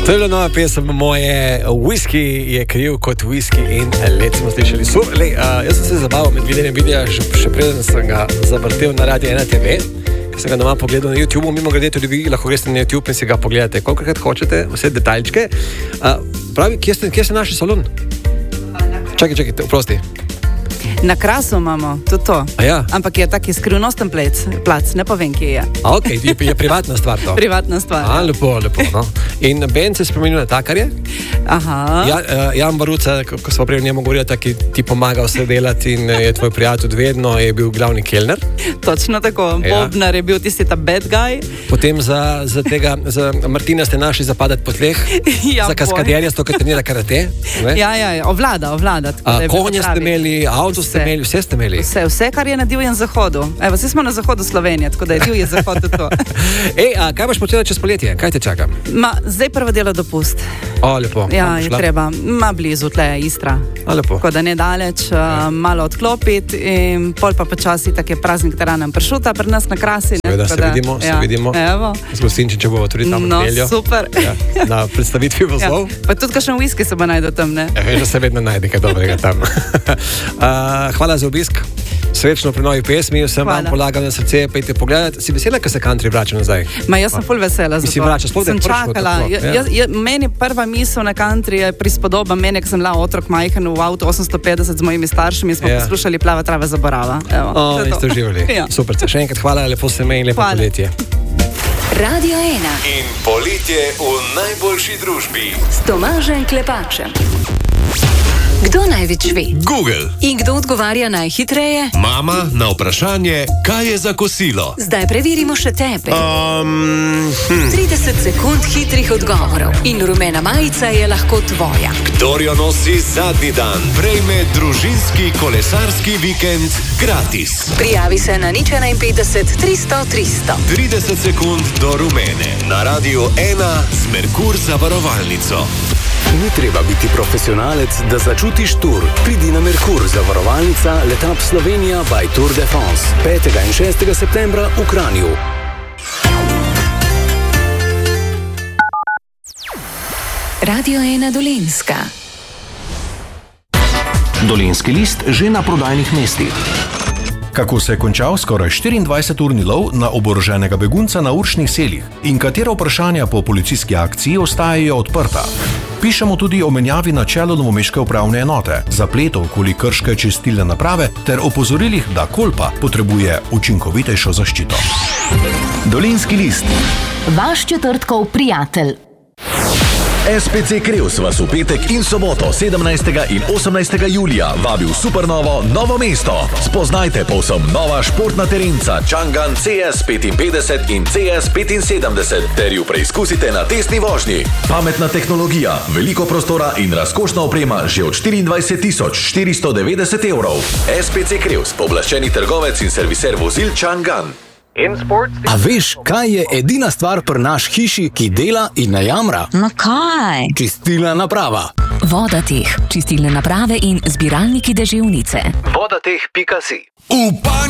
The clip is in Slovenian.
To je bila nova pesem moje, Whisky je kriv kot whisky in let smo slišali. Jaz sem se zabaval med videnjem videa, še preden sem ga zavrtel na Radio 1 TV, ker sem ga doma pogledal na YouTube, mimo grede tudi vi lahko greste na YouTube in si ga pogledate, kolikrat hočete, vse detaljčke. Pravi, kje ste našli salon? Čakaj, oprosti. Na Krasu imamo tudi to, ja. Ampak je taki skrivnosten plac, ne povem, kje je. Ok, je privatna stvar to. Privatna stvar. Lepo, no. In Ben se spremenil na takarje? Aha. Jan Baruca, ko smo prej o njemu govorili, ki ti pomaga vse delati in je tvoj prijatelj vedno, je bil glavni kelner. Točno tako, Bobnar je bil tisti ta bad guy. Potem za Martina ste našli zapadati po tleh, za kaskaderja, s to, ker trenira karate. Ja, ovlada. Konje ste imeli, avto ste imeli, vse ste imeli. Vse, kar je na divjem zahodu. Evo, vsi smo na zahodu Slovenije, tako da je divji zahod to. Kaj boš počela čez poletje? Kaj te čaka? Zdaj prva dela dopust. Lepo. Ja, je treba. Blizu tle je Istra. Lepo. Tako da ne daleč, malo odklopiti in pol pa počasi, tak je praznik teranem pršuta pri nas na Krasi. Seveda, se vidimo. Evo. Z Gostinčiče bomo tudi tam nedeljo. Super. Na predstavitvi vozov. Pa tudi kakšen whisky se bo najde tam, ne? Veš, da se vedno najde kaj dobrega tam. Hvala za obisk. Srečno pri novi pesmi, vsem vam polagam na srce, pejte pogledati. Si vesela, ko se country vrača nazaj? Jaz sem ful vesela za to. Sem čakala. Meni prva misel na country je prispodoba mene, ko sem bila otrok majhen v avtu 850 z mojimi staršimi in smo poslušali Plava trava zaborava. In ste uživali. Super, še enkrat hvala, lepo se me in lepo poletje. Radio 1 in poletje v najboljši družbi s Tomažem Klepačem. Kdo največ ve? Google. In kdo odgovarja najhitreje? Mama na vprašanje, kaj je za kosilo. Zdaj preverimo še tebe. 30 sekund hitrih odgovorov in rumena majica je lahko tvoja. Kdor jo nosi zadnji dan, prejme družinski kolesarski vikend gratis. Prijavi se na 051 300 300. 30 sekund do rumene. Na Radio 1 z Merkur zavarovalnico. Ni treba biti profesionalec, da začutiš tur. Pridi na Merkur, zavarovalnica Letap Slovenija by Tour de France. 5. in 6. septembra v Kranju. Radio 1 Dolenjska. Dolenjski list že na prodajnih mestih. Kako se je končal skoraj 24-urni lov na oboroženega begunca na Uršnih selih in katera vprašanja po policijski akciji ostajajo odprta. Pišemo tudi o menjavi na čelu novomeške upravne enote, zapletov okoli krške čistilne naprave ter opozorilih, da Kolpa potrebuje učinkovitejšo zaščito. Dolenjski list. Vaš četrtkov prijatelj. SPC Krevs vas v petek in soboto 17. in 18. julija vabi v supernovo Novo mesto. Spoznajte povsem nova športna terenca Changan CS55 in CS75 ter ju preizkusite na testni vožnji. Pametna tehnologija, veliko prostora in razkošna oprema že od 24.490 evrov. SPC Krevs, pooblaščeni trgovec in serviser vozil Changan. A veš, kaj je edina stvar pri naš hiši, ki dela in ne jamra? No kaj? Čistilna naprava. Vodateh, čistilne naprave in zbiralniki deževnice. Vodateh.si